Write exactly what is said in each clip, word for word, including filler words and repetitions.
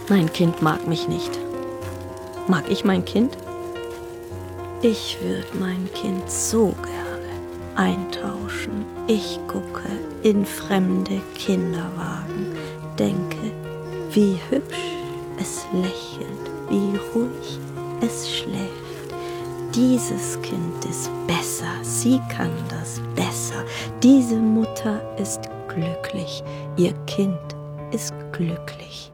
Mein Kind mag mich nicht. Mag ich mein Kind? Ich würde mein Kind so gerne eintauschen. Ich gucke in fremde Kinderwagen, denke, wie hübsch es lächelt, wie ruhig es schläft. Dieses Kind ist besser, sie kann das besser. Diese Mutter ist glücklich, ihr Kind ist glücklich.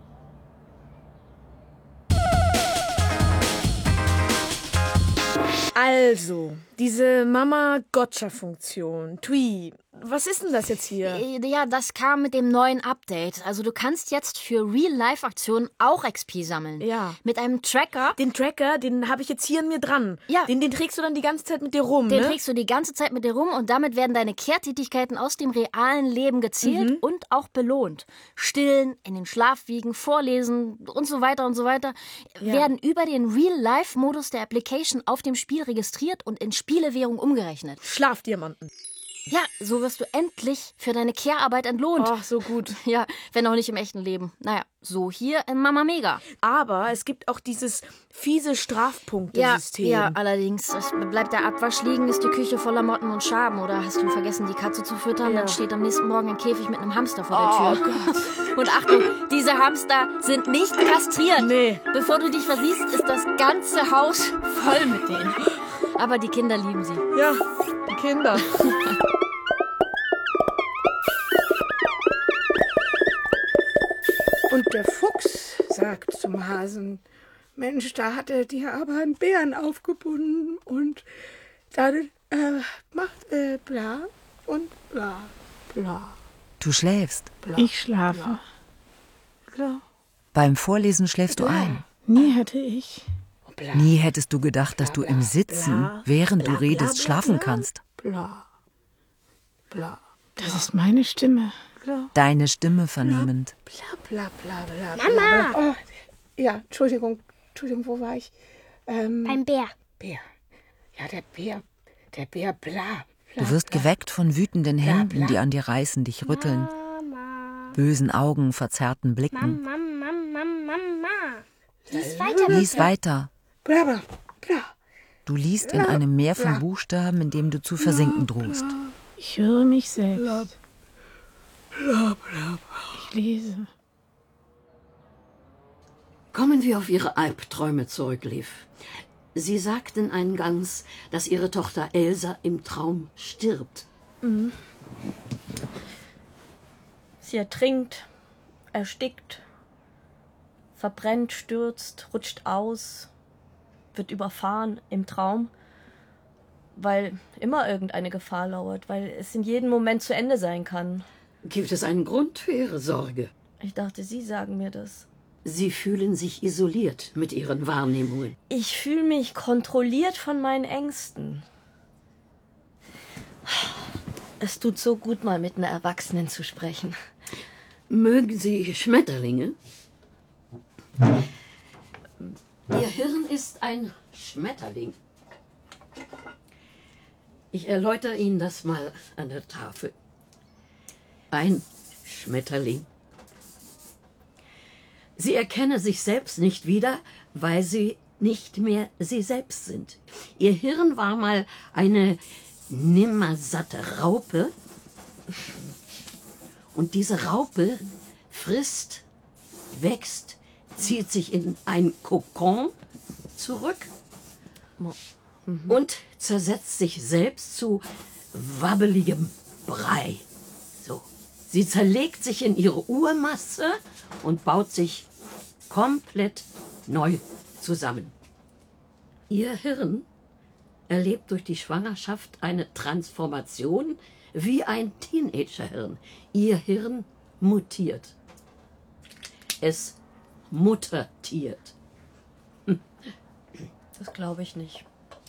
Also, diese Mama-Gotcha-Funktion, Tui, was ist denn das jetzt hier? Ja, das kam mit dem neuen Update. Also du kannst jetzt für Real-Life-Aktionen auch X P sammeln. Ja. Mit einem Tracker. Den Tracker, den habe ich jetzt hier an mir dran. Ja. Den, den trägst du dann die ganze Zeit mit dir rum, Den ne? trägst du die ganze Zeit mit dir rum und damit werden deine Kehrtätigkeiten aus dem realen Leben gezählt Mhm. und auch belohnt. Stillen, in den Schlaf wiegen, vorlesen und so weiter und so weiter Ja. werden über den Real-Life-Modus der Application auf dem Spiel registriert und in Spielewährung umgerechnet. Schlafdiamanten. Ja, so wirst du endlich für deine Care-Arbeit entlohnt. Ach, so gut. Ja, wenn auch nicht im echten Leben. Naja, so hier in Mama Mega. Aber es gibt auch dieses fiese Ja, Strafpunktesystem. ja, allerdings. Es bleibt der Abwasch liegen, ist die Küche voller Motten und Schaben. Oder hast du vergessen, die Katze zu füttern? Ja. Dann steht am nächsten Morgen ein Käfig mit einem Hamster vor Oh der Tür. Und Achtung, diese Hamster sind nicht kastriert. Nee. Bevor du dich versiehst, ist das ganze Haus voll mit denen. Aber die Kinder lieben sie. Ja, die Kinder. Und der Fuchs sagt zum Hasen, Mensch, da hat er dir aber einen Bären aufgebunden und dann äh, macht äh, bla und bla, bla. Du schläfst. bla Ich schlafe. bla, Beim Vorlesen schläfst du ein. Nie hätte ich. bla, Nie hättest du gedacht, dass du im Sitzen, bla, während du bla, redest, bla, schlafen bla, kannst. bla, bla, Das ist meine Stimme. bla, Deine Stimme vernehmend. bla, bla, bla, bla. Mama! Bla. Oh, ja, Entschuldigung, Entschuldigung, wo war ich? Ähm, Beim Bär. Bär. Ja, der Bär, der Bär, bla, bla. Du wirst geweckt von wütenden Händen, die an dir reißen, dich rütteln. Bösen Augen, verzerrten Blicken. Mam, mam, mam, Mama. Lies weiter. Lies weiter. Bla, bla, bla. Du liest in einem Meer von Buchstaben, in dem du zu versinken drohst. Ich höre mich selbst. Ich lese. Kommen wir auf Ihre Albträume zurück, Liv. Sie sagten eingangs, dass Ihre Tochter Elsa im Traum stirbt. Sie ertrinkt, erstickt, verbrennt, stürzt, rutscht aus, wird überfahren im Traum, weil immer irgendeine Gefahr lauert, weil es in jedem Moment zu Ende sein kann. Gibt es einen Grund für Ihre Sorge? Ich dachte, Sie sagen mir das. Sie fühlen sich isoliert mit Ihren Wahrnehmungen. Ich fühle mich kontrolliert von meinen Ängsten. Es tut so gut, mal mit einer Erwachsenen zu sprechen. Mögen Sie Schmetterlinge? Ihr Hirn ist ein Schmetterling. Ich erläutere Ihnen das mal an der Tafel. Ein Schmetterling. Sie erkennen sich selbst nicht wieder, weil sie nicht mehr sie selbst sind. Ihr Hirn war mal eine nimmersatte Raupe. Und diese Raupe frisst, wächst, zieht sich in ein Kokon zurück und zersetzt sich selbst zu wabbeligem Brei. So. Sie zerlegt sich in ihre Urmasse und baut sich komplett neu zusammen. Ihr Hirn erlebt durch die Schwangerschaft eine Transformation wie ein Teenagerhirn. Ihr Hirn mutiert. Es muttertiert. Das glaube ich nicht.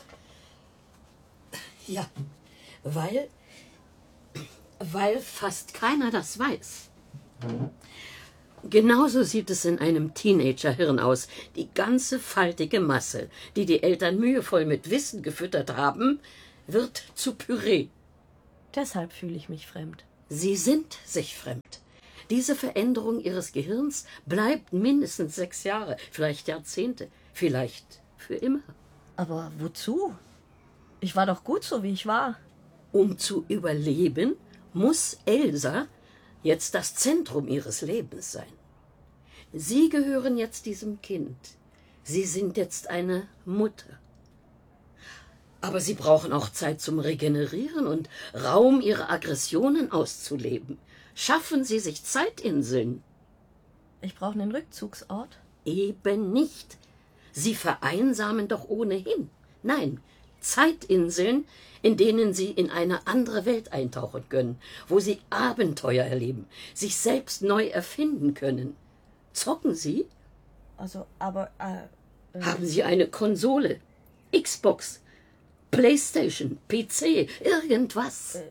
Ja, weil, weil fast keiner das weiß. Genauso sieht es in einem Teenagerhirn aus. Die ganze faltige Masse, die die Eltern mühevoll mit Wissen gefüttert haben, wird zu Püree. Deshalb fühle ich mich fremd. Sie sind sich fremd. Diese Veränderung ihres Gehirns bleibt mindestens sechs Jahre, vielleicht Jahrzehnte, vielleicht für immer. Aber wozu? Ich war doch gut so, wie ich war. Um zu überleben, muss Elsa jetzt das Zentrum ihres Lebens sein. Sie gehören jetzt diesem Kind. Sie sind jetzt eine Mutter. Aber sie brauchen auch Zeit zum Regenerieren und Raum, ihre Aggressionen auszuleben. Schaffen Sie sich Zeitinseln. Ich brauche einen Rückzugsort. Eben nicht. Sie vereinsamen doch ohnehin. Nein, Zeitinseln, in denen Sie in eine andere Welt eintauchen können, wo Sie Abenteuer erleben, sich selbst neu erfinden können. Zocken Sie? Also, aber... Äh, Haben Sie eine Konsole? Xbox? Playstation? P C? Irgendwas? Äh.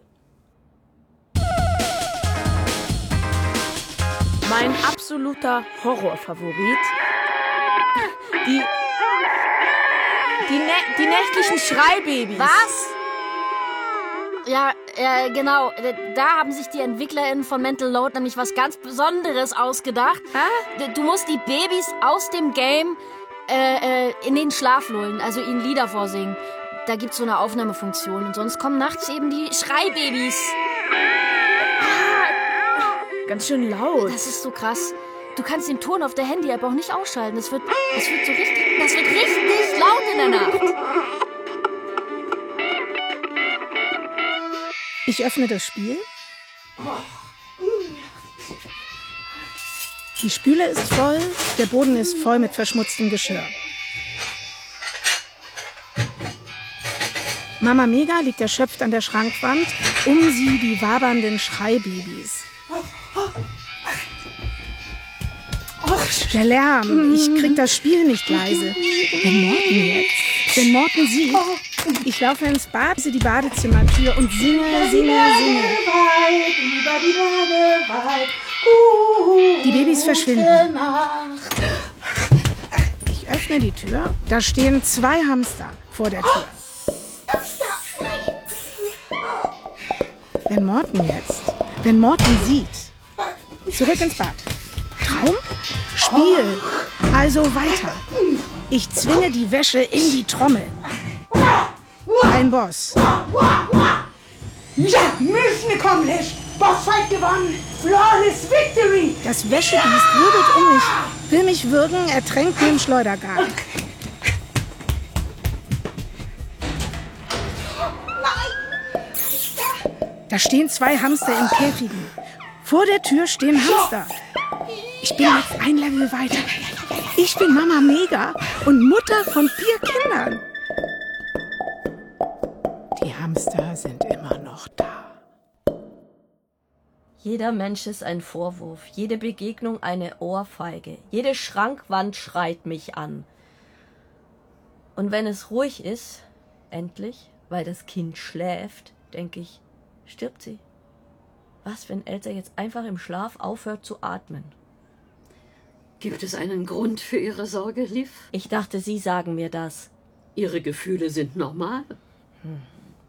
Mein absoluter Horrorfavorit. Die. Die, nä die nächtlichen Schreibabys. Was? Ja, äh, genau. Da haben sich die EntwicklerInnen von Mental Load nämlich was ganz Besonderes ausgedacht. Hä? Du musst die Babys aus dem Game äh, äh, in den Schlaf lullen, also ihnen Lieder vorsingen. Da gibt's so eine Aufnahmefunktion und sonst kommen nachts eben die Schreibabys. Ganz schön laut. Das ist so krass. Du kannst den Ton auf der Handy-App auch nicht ausschalten. Das wird, das wird so richtig, das wird richtig laut in der Nacht. Ich öffne das Spiel. Die Spüle ist voll, der Boden ist voll mit verschmutztem Geschirr. Mama Mega liegt erschöpft an der Schrankwand, um sie die wabernden Schreibabys. Der Lärm, ich krieg das Spiel nicht leise. Wenn Morten jetzt, wenn Morten sieht, ich laufe ins Bad, sehe die Badezimmertür und singe, singe, singe. Die Babys verschwinden. Ich öffne die Tür, da stehen zwei Hamster vor der Tür. Wenn Morten jetzt, wenn Morten sieht, zurück ins Bad. Traum? Spiel. Also weiter. Ich zwinge die Wäsche in die Trommel. Ein Boss. Ja, Mission accomplished. Bossfight gewonnen. Flawless victory. Das Wäschebiest wirbelt um mich, will mich würgen, ertränkt mir im Schleudergarten. Da stehen zwei Hamster in Käfigen. Vor der Tür stehen Hamster. Ich bin jetzt ein Level weiter. Ich bin Mama Mega und Mutter von vier Kindern. Die Hamster sind immer noch da. Jeder Mensch ist ein Vorwurf, jede Begegnung eine Ohrfeige, jede Schrankwand schreit mich an. Und wenn es ruhig ist, endlich, weil das Kind schläft, denke ich, stirbt sie. Was, wenn Elsa jetzt einfach im Schlaf aufhört zu atmen? Gibt es einen Grund für Ihre Sorge, Liv? Ich dachte, Sie sagen mir das. Ihre Gefühle sind normal. Hm.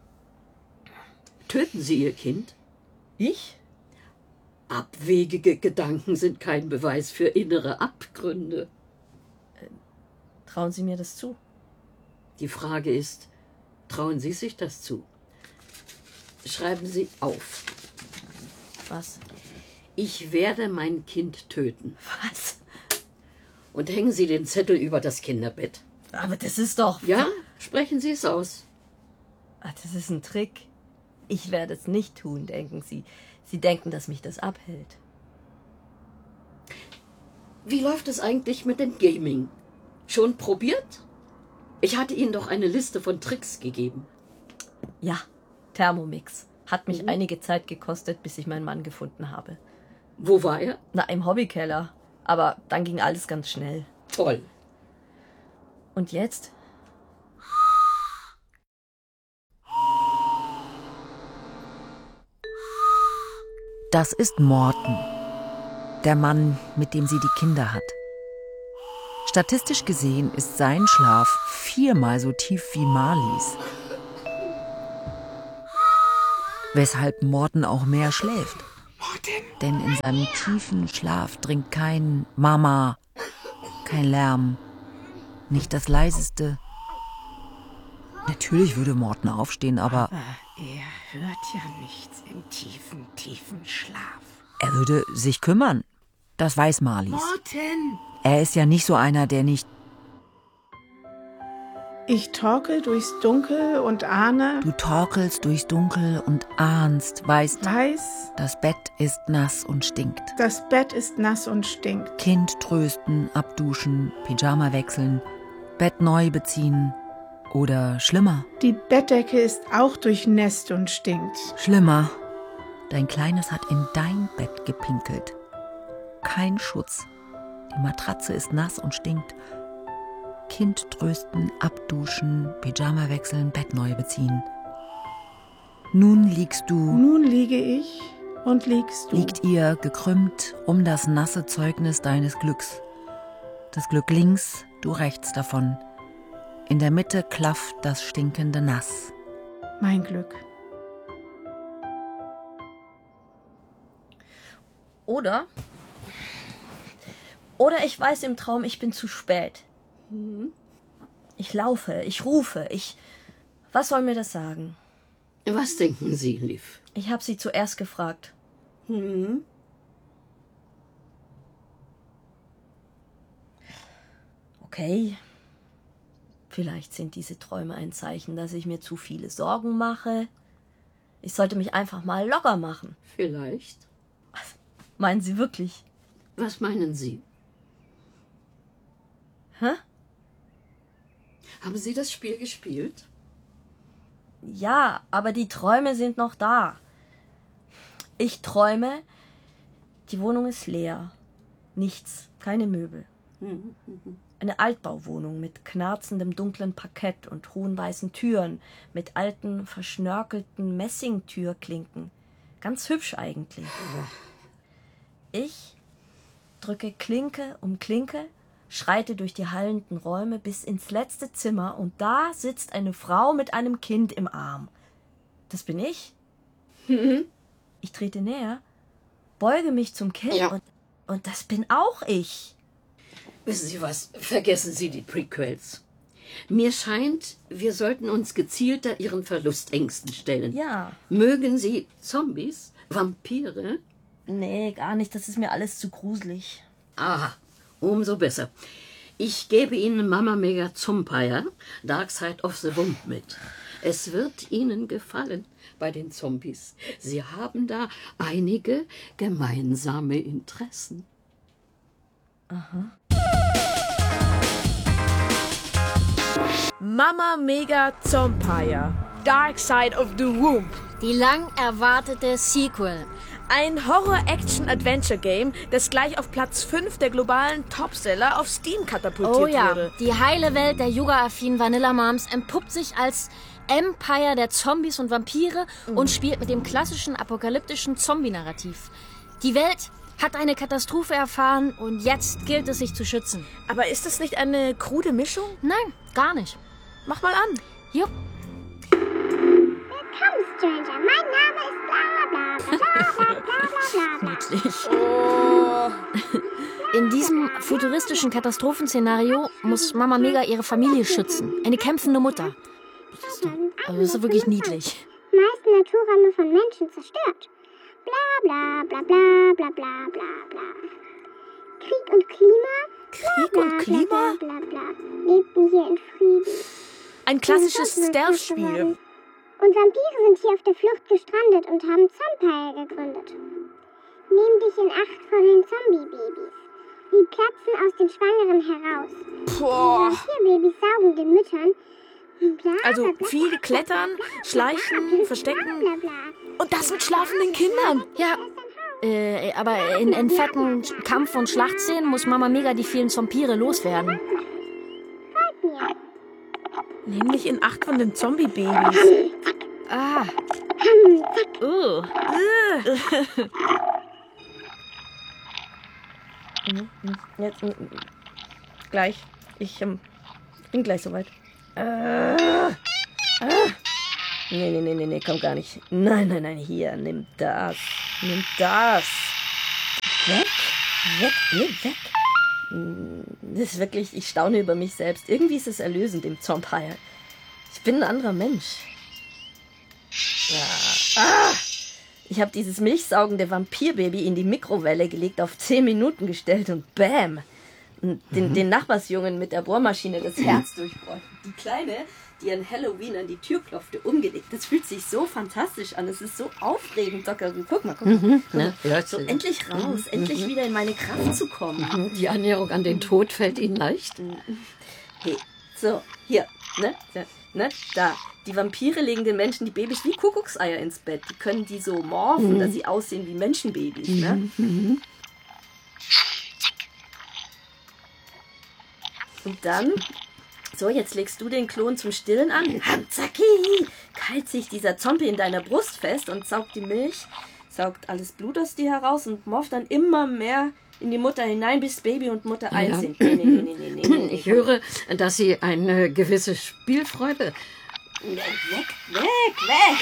Töten Sie Ihr Kind? Ich? Abwegige Gedanken sind kein Beweis für innere Abgründe. Äh, trauen Sie mir das zu? Die Frage ist, trauen Sie sich das zu? Schreiben Sie auf. Was? Ich werde mein Kind töten. Was? Und hängen Sie den Zettel über das Kinderbett. Aber das ist doch... Ja, sprechen Sie es aus. Ach, das ist ein Trick. Ich werde es nicht tun, denken Sie. Sie denken, dass mich das abhält. Wie läuft es eigentlich mit dem Gaming? Schon probiert? Ich hatte Ihnen doch eine Liste von Tricks gegeben. Ja, Thermomix. Hat mich Mhm. einige Zeit gekostet, bis ich meinen Mann gefunden habe. Wo war er? Na, im Hobbykeller. Aber dann ging alles ganz schnell. Toll. Und jetzt? Das ist Morten, der Mann, mit dem sie die Kinder hat. Statistisch gesehen ist sein Schlaf viermal so tief wie Marlies. Weshalb Morten auch mehr schläft. Denn in seinem tiefen Schlaf dringt kein Mama, kein Lärm, nicht das leiseste. Natürlich würde Morten aufstehen, aber Aber er hört ja nichts im tiefen, tiefen Schlaf. er würde sich kümmern. Das weiß Marlies. Morten! Er ist ja nicht so einer, der nicht... Ich torkel durchs Dunkel und ahne, Du torkelst durchs Dunkel und ahnst, weißt, weiß, das Bett ist nass und stinkt. das Bett ist nass und stinkt. Kind trösten, abduschen, Pyjama wechseln, Bett neu beziehen oder schlimmer, Die Bettdecke ist auch durchnässt und stinkt. schlimmer. Dein Kleines hat in dein Bett gepinkelt. Kein Schutz. Die Matratze ist nass und stinkt. Kind trösten, abduschen, Pyjama wechseln, Bett neu beziehen. Nun liegst du, Nun liege ich und liegst du. liegt ihr gekrümmt um das nasse Zeugnis deines Glücks. Das Glück links, du rechts davon. In der Mitte klafft das stinkende Nass. Mein Glück. Oder? Oder ich weiß im Traum, ich bin zu spät. Ich laufe, ich rufe, ich... Was soll mir das sagen? Was denken Sie, Liv? Ich habe sie zuerst gefragt. Hm? Okay. Vielleicht sind diese Träume ein Zeichen, dass ich mir zu viele Sorgen mache. Ich sollte mich einfach mal locker machen. Vielleicht. Meinen Sie wirklich? Was meinen Sie? Hä? Haben Sie das Spiel gespielt? Ja, aber die Träume sind noch da. Ich träume, die Wohnung ist leer. Nichts, keine Möbel. Eine Altbauwohnung mit knarzendem dunklen Parkett und hohen weißen Türen, mit alten, verschnörkelten Messingtürklinken. Ganz hübsch eigentlich. Ich drücke Klinke um Klinke, schreite durch die hallenden Räume bis ins letzte Zimmer und da sitzt eine Frau mit einem Kind im Arm. Das bin ich. Ich trete näher, beuge mich zum Kind Ja. und, und das bin auch ich. Wissen Sie was? Vergessen Sie die Prequels. Mir scheint, wir sollten uns gezielter Ihren Verlustängsten stellen. Ja. Mögen Sie Zombies, Vampire? Nee, gar nicht. Das ist mir alles zu gruselig. Aha, umso besser. Ich gebe Ihnen Mama Mega Zompire, Dark Side of the Womb mit. Es wird Ihnen gefallen bei den Zombies. Sie haben da einige gemeinsame Interessen. Mama Mega Zompire. Dark Side of the Womb. Die lang erwartete Sequel. Ein Horror-Action-Adventure-Game, das gleich auf Platz fünf der globalen Topseller auf Steam katapultiert Oh ja, wurde. die heile Welt der yoga-affinen Vanilla Moms entpuppt sich als Empire der Zombies und Vampire und spielt mit dem klassischen apokalyptischen Zombie-Narrativ. Die Welt hat eine Katastrophe erfahren und jetzt gilt es, sich zu schützen. Aber ist das nicht eine krude Mischung? Nein, gar nicht. Mach mal an. Jupp. Willkommen, Stranger. Mein Name ist bla bla bla bla bla bla bla bla. In diesem futuristischen Katastrophenszenario muss Mama Mega ihre Familie schützen. Eine kämpfende Mutter. Also das ist wirklich niedlich. Meisten Naturräume von Menschen zerstört. Bla bla bla bla bla bla bla bla. Krieg und Klima. Krieg bla, und bla, Klima? Bla bla bla. Lebten hier in Frieden. Ein klassisches Stealth-Spiel. Und Vampire sind hier auf der Flucht gestrandet und haben Zompire gegründet. Nimm dich in Acht vor den Zombie-Babys. Die platzen aus den Schwangeren heraus. Boah. Die Vampirbabys saugen den Müttern. Bla, Also bla, bla, viel bla, klettern, bla, schleichen, bla, verstecken. bla, bla. Und das mit schlafenden Kindern. Ja, äh, aber in, in fetten Kampf- und Schlachtszenen muss Mama Mega die vielen Zompire loswerden. Nämlich in Acht von den Zombie-Babys. Ah, Uh. Jetzt, mm, gleich. Ich ähm, bin gleich soweit. Äh, ah. Nee, nee, nee, nee, nee, komm gar nicht. Nein, nein, nein, hier, nimm das. Nimm das. Weg, weg, nee, weg. Das ist wirklich, ich staune über mich selbst. Irgendwie ist es erlösend im Zombie. Ich bin ein anderer Mensch. Ja. Ah! Ich habe dieses milchsaugende Vampirbaby in die Mikrowelle gelegt, auf zehn Minuten gestellt und bam! Und den, mhm. den Nachbarsjungen mit der Bohrmaschine das Herz durchbohrt. Die Kleine, die an Halloween an die Tür klopfte, umgelegt. Das fühlt sich so fantastisch an. Es ist so aufregend. Docker, guck mal, guck mal. Mhm. Guck mal. Ja, so, endlich raus, mhm. endlich wieder in meine Kraft zu kommen. Die Annäherung an den Tod fällt Ihnen leicht? Hey, so, hier, ne, ne, da. Die Vampire legen den Menschen die Babys wie Kuckuckseier ins Bett. Die können die so morphen, mhm. dass sie aussehen wie Menschenbabys, ne? Mhm. Und dann, so, jetzt legst du den Klon zum Stillen an. Hamzaki! Keilt sich dieser Zombie in deiner Brust fest und saugt die Milch, saugt alles Blut aus dir heraus und morpht dann immer mehr in die Mutter hinein, bis Baby und Mutter eins ja. sind. Nee, nee, nee, nee, nee, nee, ich höre, dass Sie eine gewisse Spielfreude... Weg, weg, weg, weg!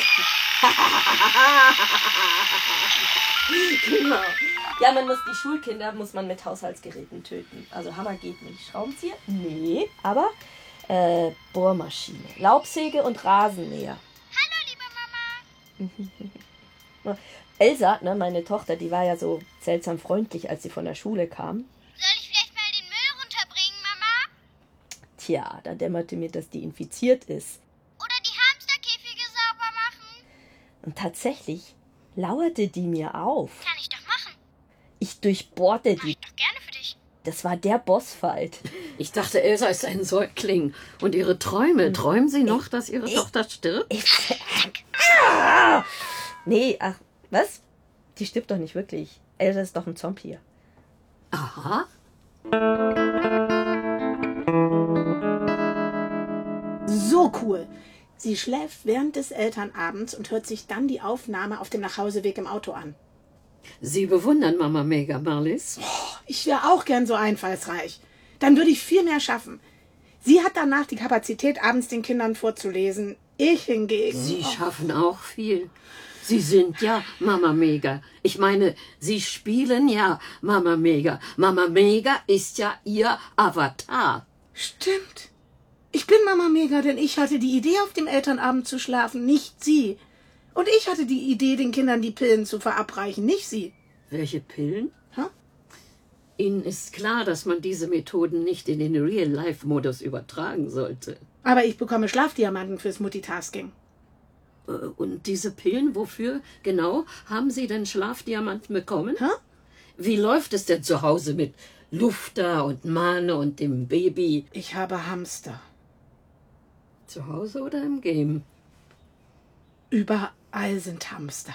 Genau. Ja, man muss die Schulkinder muss man mit Haushaltsgeräten töten. Also Hammer geht nicht. Schraubenzieher? Nee. Aber äh, Bohrmaschine, Laubsäge und Rasenmäher. Hallo, liebe Mama. Elsa, ne, meine Tochter, die war ja so seltsam freundlich, als sie von der Schule kam. Soll ich vielleicht mal den Müll runterbringen, Mama? Tja, da dämmerte mir, dass die infiziert ist. Oder die Hamsterkäfige sauber machen? Und tatsächlich lauerte die mir auf. Kann ich doch machen. Ich durchbohrte Mach die. ich doch gerne für dich. Das war der Bossfight. Ich dachte, Elsa ist ein Säugling. Und ihre Träume, träumen Sie noch, dass Ihre ich, Tochter stirbt? Ich, ah, nee, ach, was? Die stirbt doch nicht wirklich. Elsa ist doch ein Zombie. Aha. So cool. Sie schläft während des Elternabends und hört sich dann die Aufnahme auf dem Nachhauseweg im Auto an. Sie bewundern Mama Mega, Marlies? Oh, ich wäre auch gern so einfallsreich. Dann würde ich viel mehr schaffen. Sie hat danach die Kapazität, abends den Kindern vorzulesen. Ich hingegen... Sie oh. schaffen auch viel. Sie sind ja Mama Mega. Ich meine, Sie spielen ja Mama Mega. Mama Mega ist ja Ihr Avatar. Stimmt. Ich bin Mama Mega, denn ich hatte die Idee, auf dem Elternabend zu schlafen, nicht Sie. Und ich hatte die Idee, den Kindern die Pillen zu verabreichen, nicht Sie. Welche Pillen? Hä? Ihnen ist klar, dass man diese Methoden nicht in den Real-Life-Modus übertragen sollte. Aber ich bekomme Schlafdiamanten fürs Multitasking. Und diese Pillen, wofür genau haben Sie denn Schlafdiamanten bekommen? Hä? Wie läuft es denn zu Hause mit Lufter und Mane und dem Baby? Ich habe Hamster. Zu Hause oder im Game? Überall sind Hamster.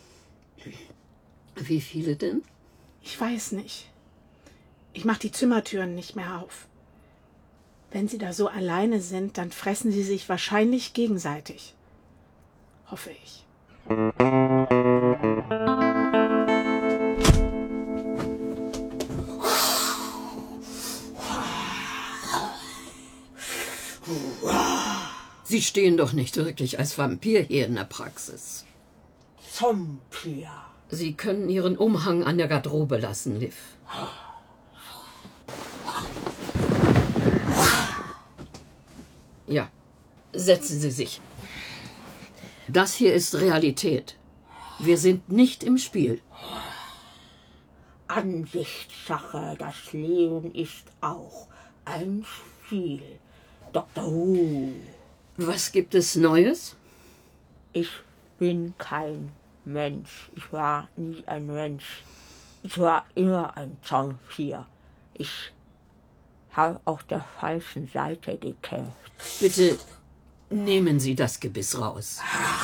Wie viele denn? Ich weiß nicht. Ich mache die Zimmertüren nicht mehr auf. Wenn sie da so alleine sind, dann fressen sie sich wahrscheinlich gegenseitig. Hoffe ich. Sie stehen doch nicht wirklich als Vampir hier in der Praxis. Zombie. Sie können Ihren Umhang an der Garderobe lassen, Liv. Ja, setzen Sie sich. Das hier ist Realität. Wir sind nicht im Spiel. Ansichtssache, das Leben ist auch ein Spiel. Doktor Who. Was gibt es Neues? Ich bin kein Mensch. Ich war nie ein Mensch. Ich war immer ein Zombie. Ich habe auf der falschen Seite gekämpft. Bitte nehmen Sie das Gebiss raus.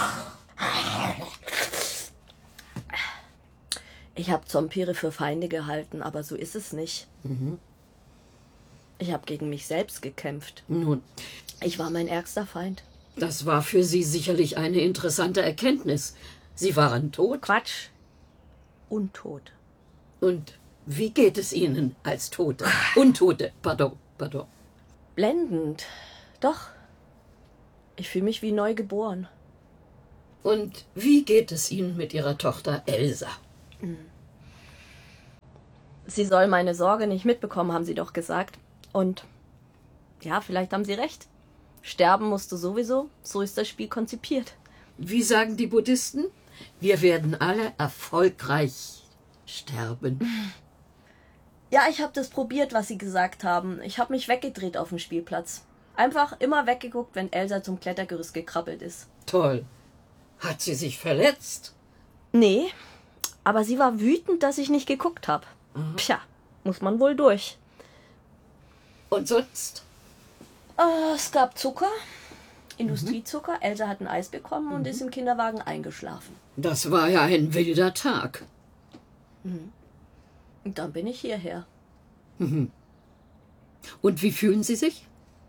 Ich habe Vampire für Feinde gehalten, aber so ist es nicht. Mhm. Ich habe gegen mich selbst gekämpft. Nun, ich war mein ärgster Feind. Das war für Sie sicherlich eine interessante Erkenntnis. Sie waren tot. Quatsch. Untot. Und wie geht es Ihnen als Tote? Untote, pardon, pardon. Blendend. Doch. Ich fühle mich wie neu geboren. Und wie geht es Ihnen mit Ihrer Tochter Elsa? Sie soll meine Sorge nicht mitbekommen, haben sie doch gesagt. Und ja, vielleicht haben sie recht. Sterben musst du sowieso. So ist das Spiel konzipiert. Wie sagen die Buddhisten? Wir werden alle erfolgreich sterben. Ja, ich habe das probiert, was sie gesagt haben. Ich habe mich weggedreht auf dem Spielplatz. Einfach immer weggeguckt, wenn Elsa zum Klettergerüst gekrabbelt ist. Toll. Hat sie sich verletzt? Nee, aber sie war wütend, dass ich nicht geguckt habe. Tja, muss man wohl durch. Und sonst? Äh, es gab Zucker, Industriezucker. Elsa hat ein Eis bekommen und ist im Kinderwagen eingeschlafen. Das war ja ein wilder Tag. Und dann bin ich hierher. Und wie fühlen Sie sich?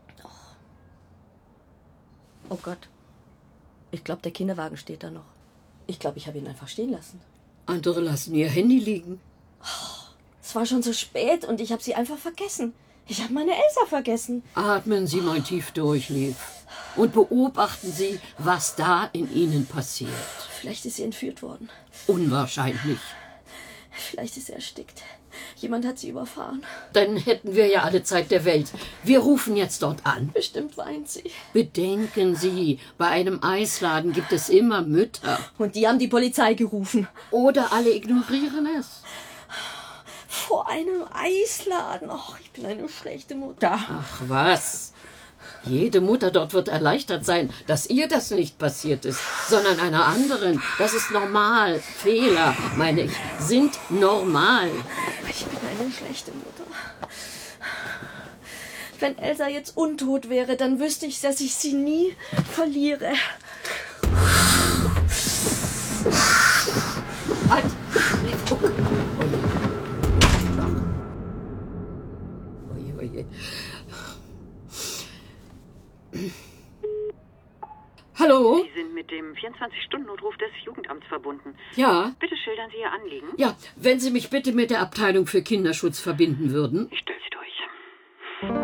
Oh Gott. Ich glaube, der Kinderwagen steht da noch. Ich glaube, ich habe ihn einfach stehen lassen. Andere lassen ihr Handy liegen. Es war schon so spät und ich habe sie einfach vergessen. Ich habe meine Elsa vergessen. Atmen Sie mal tief durch, Liv. Und beobachten Sie, was da in Ihnen passiert. Vielleicht ist sie entführt worden. Unwahrscheinlich. Vielleicht ist sie erstickt. Jemand hat sie überfahren. Dann hätten wir ja alle Zeit der Welt. Wir rufen jetzt dort an. Bestimmt weint sie. Bedenken Sie, bei einem Eisladen gibt es immer Mütter. Und die haben die Polizei gerufen. Oder alle ignorieren es. Vor einem Eisladen. Och, ich bin eine schlechte Mutter. Ach was. Jede Mutter dort wird erleichtert sein, dass ihr das nicht passiert ist, sondern einer anderen. Das ist normal. Fehler, meine ich, sind normal. Ich bin eine schlechte Mutter. Wenn Elsa jetzt untot wäre, dann wüsste ich, dass ich sie nie verliere. Halt! Oje, oje. Hallo? Sie sind mit dem vierundzwanzig-Stunden-Notruf des Jugendamts verbunden. Ja? Bitte schildern Sie Ihr Anliegen. Ja, wenn Sie mich bitte mit der Abteilung für Kinderschutz verbinden würden. Ich stelle